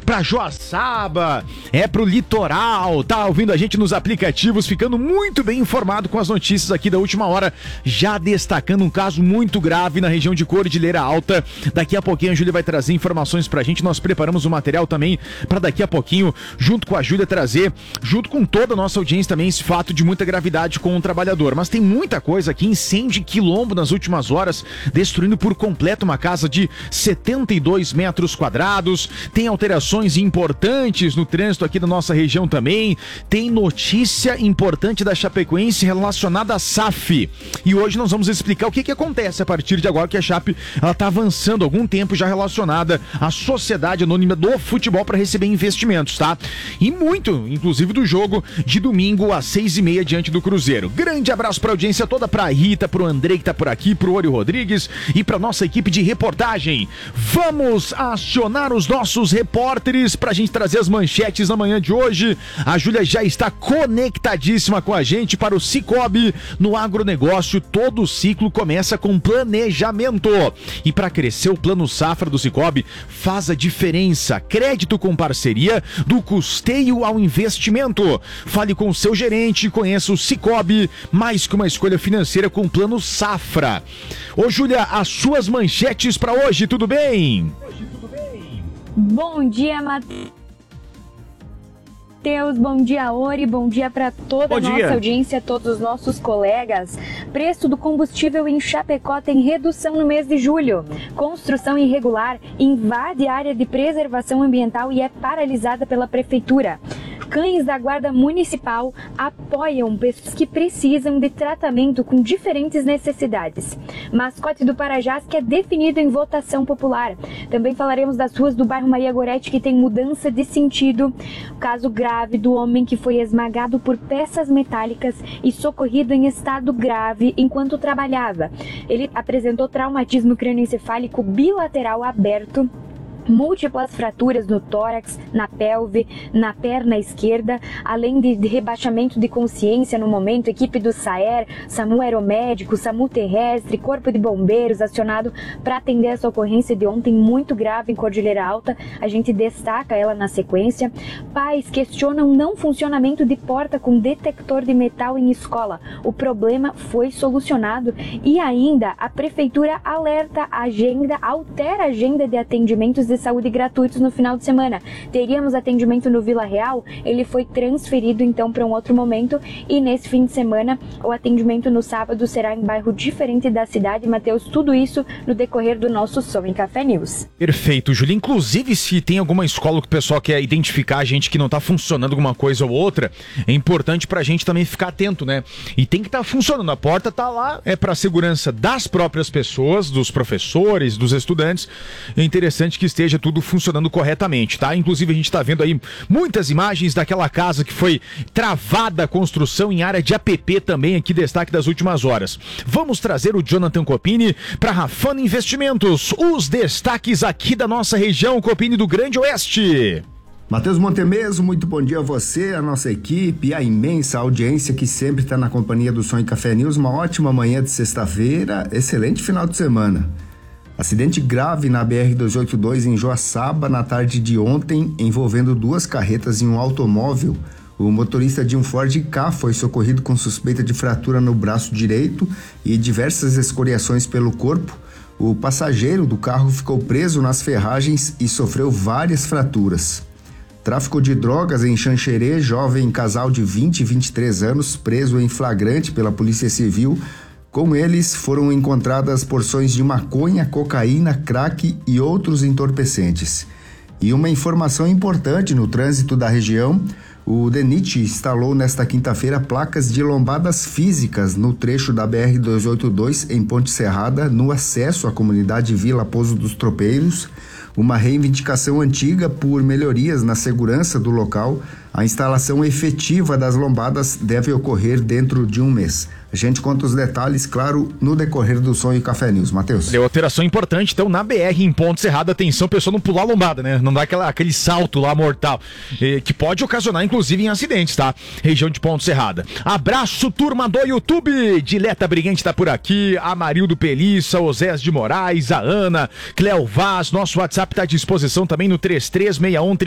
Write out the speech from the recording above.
pra Joaçaba, pro litoral, tá ouvindo a gente nos aplicativos, ficando muito bem informado com as notícias aqui da última hora, já destacando um caso muito grave na região de Cordilheira Alta. Daqui a pouquinho a Júlia vai trazer informações pra gente, nós preparamos o material também pra daqui a pouquinho, junto com a Júlia, trazer, junto com toda a nossa audiência também, esse fato de muita gravidade com o trabalhador. Mas tem muita coisa aqui, incêndio em Quilombo nas últimas horas, destruindo por completo uma casa de 72 metros quadrados, tem alterações importantes no trânsito aqui da nossa região também, tem notícia importante da Chapecoense relacionada à SAF, e hoje nós vamos explicar o que acontece a partir de agora, que a Chape está avançando há algum tempo já relacionada à Sociedade Anônima do Futebol para receber investimentos, tá? E muito, inclusive, do jogo de domingo às 6h30 diante do Cruzeiro. Grande abraço para a audiência toda, para a Rita, para o Andrei que tá por aqui, para o Ori Rodrigues e para nossa equipe de reportagem. Vamos acionar os nossos repórteres para a gente trazer as manchetes na manhã de hoje. A Júlia já está conectadíssima com a gente para o Sicoob. No agronegócio, todo o ciclo começa com planejamento. E para crescer, o Plano Safra do Sicoob faz a diferença. Crédito com parceria do custeio ao investimento. Fale com o seu gerente e conheça o Sicoob, mais que uma escolha financeira com Plano Safra. Ô Júlia, as suas manchetes para hoje, tudo bem? Bom dia, Matheus. Bom dia, Ori. Bom dia para toda a nossa audiência, todos os nossos colegas. Preço do combustível em Chapecó tem redução no mês de julho. Construção irregular invade a área de preservação ambiental e é paralisada pela prefeitura. Cães da Guarda Municipal apoiam pessoas que precisam de tratamento com diferentes necessidades. Mascote do Parajás que é definido em votação popular. Também falaremos das ruas do bairro Maria Goretti que tem mudança de sentido. O caso grave do homem que foi esmagado por peças metálicas e socorrido em estado grave enquanto trabalhava. Ele apresentou traumatismo crânioencefálico bilateral aberto, múltiplas fraturas no tórax, na pelve, na perna esquerda, além de rebaixamento de consciência no momento. Equipe do SAER, SAMU Aeromédico, SAMU Terrestre, Corpo de Bombeiros acionado para atender essa ocorrência de ontem muito grave em Cordilheira Alta. A gente destaca ela na sequência. Pais questionam não funcionamento de porta com detector de metal em escola. O problema foi solucionado. E ainda a prefeitura alerta a agenda, altera a agenda de atendimentos de saúde gratuitos no final de semana. Teríamos atendimento no Vila Real, ele foi transferido então para um outro momento, e nesse fim de semana o atendimento no sábado será em bairro diferente da cidade. Matheus, tudo isso no decorrer do nosso Som em Café News. Perfeito, Júlia. Inclusive, se tem alguma escola que o pessoal quer identificar a gente que não tá funcionando alguma coisa ou outra, é importante pra gente também ficar atento, né? E tem que estar funcionando. A porta tá lá, é pra segurança das próprias pessoas, dos professores, dos estudantes. É interessante que esteja tudo funcionando corretamente, tá? Inclusive a gente tá vendo aí muitas imagens daquela casa que foi travada a construção em área de APP também, aqui destaque das últimas horas. Vamos trazer o Jonathan Copini para Rafana Investimentos, os destaques aqui da nossa região, Copini, do Grande Oeste. Matheus Montemeso, muito bom dia a você, a nossa equipe, a imensa audiência que sempre está na companhia do Som e Café News. Uma ótima manhã de sexta-feira, excelente final de semana. Acidente grave na BR-282 em Joaçaba na tarde de ontem, envolvendo duas carretas e um automóvel. O motorista de um Ford Ka foi socorrido com suspeita de fratura no braço direito e diversas escoriações pelo corpo. O passageiro do carro ficou preso nas ferragens e sofreu várias fraturas. Tráfico de drogas em Xanxerê, jovem casal de 20 e 23 anos preso em flagrante pela Polícia Civil. Com eles foram encontradas porções de maconha, cocaína, crack e outros entorpecentes. E uma informação importante no trânsito da região: o DENIT instalou nesta quinta-feira placas de lombadas físicas no trecho da BR-282 em Ponte Serrada, no acesso à comunidade Vila Pouso dos Tropeiros. Uma reivindicação antiga por melhorias na segurança do local. A instalação efetiva das lombadas deve ocorrer dentro de um mês. A gente conta os detalhes, claro, no decorrer do Som e Café News. Matheus. Deu alteração importante, então, na BR, em Ponte Serrada, atenção, pessoal, não pular a lombada, né? Não dá aquele salto lá mortal, que pode ocasionar, inclusive, em acidentes, tá? Região de Ponte Serrada. Abraço, turma do YouTube. Dileta Brigante tá por aqui, Amarildo Pelissa, Osés de Moraes, a Ana, Cleo Vaz. Nosso WhatsApp tá à disposição também no 3361